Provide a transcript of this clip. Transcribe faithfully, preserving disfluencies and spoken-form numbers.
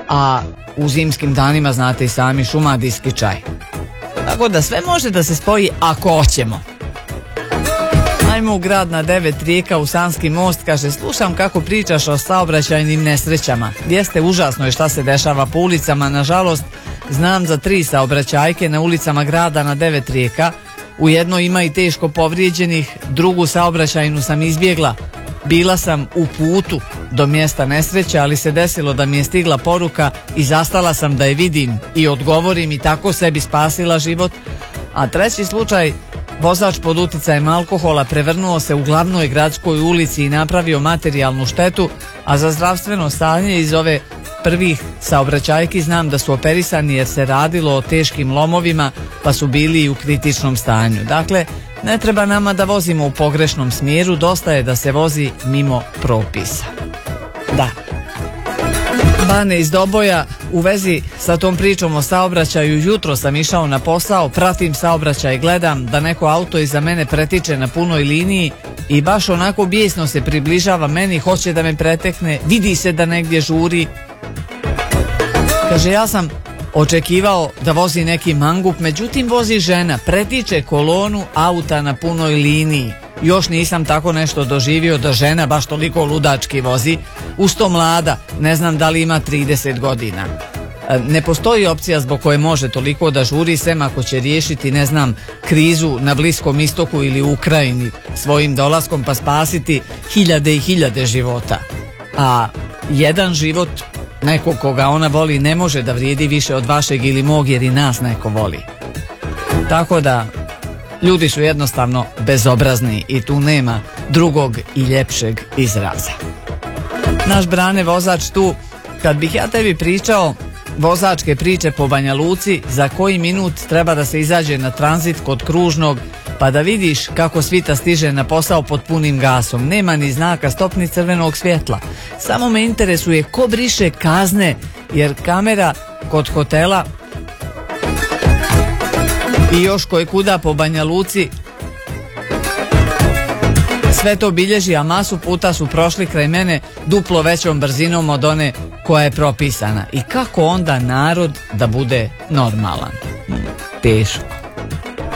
a u zimskim danima znate i sami šumadijski čaj. Tako da sve može da se spoji ako hoćemo. Ajmo u grad na devet rijeka, u Sanski most. Kaže, slušam kako pričaš o saobraćajnim nesrećama. Jeste, užasno je šta se dešava po ulicama. Nažalost, znam za tri saobraćajke na ulicama grada na devet rijeka. U jednoj ima i teško povrijeđenih, drugu saobraćajnu sam izbjegla. Bila sam u putu do mjesta nesreće, ali se desilo da mi je stigla poruka i zastala sam da je vidim i odgovorim i tako sebi spasila život. A treći slučaj, vozač pod uticajem alkohola prevrnuo se u glavnoj gradskoj ulici i napravio materijalnu štetu, a za zdravstveno stanje iz ove prvih saobraćajki znam da su operisani jer se radilo o teškim lomovima, pa su bili i u kritičnom stanju. Dakle, ne treba nama da vozimo u pogrešnom smjeru, dosta je da se vozi mimo propisa. Da. Bane iz Doboja, u vezi sa tom pričom o saobraćaju, jutro sam išao na posao, pratim saobraćaj, gledam da neko auto iza mene pretiče na punoj liniji i baš onako bijesno se približava meni, hoće da me pretekne, vidi se da negdje žuri. Kaže, ja sam očekivao da vozi neki mangup, međutim vozi žena, pretiče kolonu auta na punoj liniji. Još nisam tako nešto doživio da žena baš toliko ludački vozi, usto mlada, ne znam da li ima trideset godina. Ne postoji opcija zbog koje može toliko da žuri, sem ako će riješiti, ne znam, krizu na Bliskom istoku ili u Ukrajini svojim dolaskom pa spasiti hiljade i hiljade života. A jedan život nekog koga ona voli ne može da vrijedi više od vašeg ili mog, jer i nas neko voli. Tako da ljudi su jednostavno bezobrazni i tu nema drugog i ljepšeg izraza. Naš Brane vozač tu, kad bih ja tebi pričao vozačke priče po Banja Luci, za koji minut treba da se izađe na tranzit kod Kružnog, pa da vidiš kako svita stiže na posao pod punim gasom. Nema ni znaka stop ni crvenog svjetla. Samo me interesuje ko briše kazne, jer kamera kod hotela i još koje kuda po Banja Luci sve to bilježi, a masu puta su prošli kraj mene duplo većom brzinom od one koja je propisana. I kako onda narod da bude normalan? Teško.